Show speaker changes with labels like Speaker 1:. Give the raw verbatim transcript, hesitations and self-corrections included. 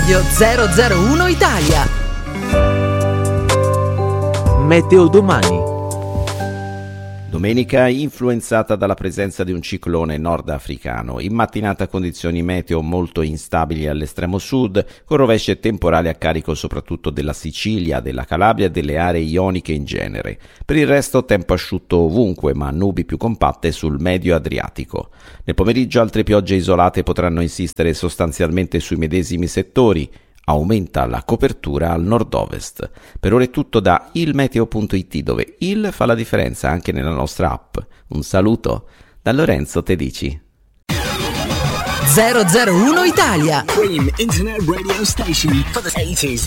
Speaker 1: Radio zero zero uno Italia.
Speaker 2: Meteo domani.
Speaker 3: Domenica influenzata dalla presenza di un ciclone nordafricano. In mattinata condizioni meteo molto instabili all'estremo sud, con rovesci e temporali a carico soprattutto della Sicilia, della Calabria e delle aree ioniche in genere. Per il resto tempo asciutto ovunque, ma nubi più compatte sul medio Adriatico. Nel pomeriggio altre piogge isolate potranno insistere sostanzialmente sui medesimi settori. Aumenta la copertura al nord-ovest. Per ora è tutto da ilmeteo punto it, dove il fa la differenza anche nella nostra app. Un saluto da Lorenzo Tedici.
Speaker 1: zero zero uno Italia.
Speaker 4: Cream Internet Radio Station for the eighties.